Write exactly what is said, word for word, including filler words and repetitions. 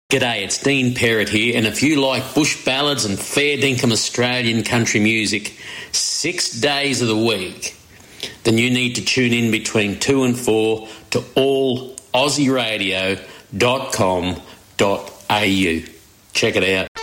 G'day, it's Dean Perrott here, and if you like bush ballads and fair dinkum Australian country music six days of the week, then you need to tune in between two and four to all aussie radio dot com dot a u. Check it out.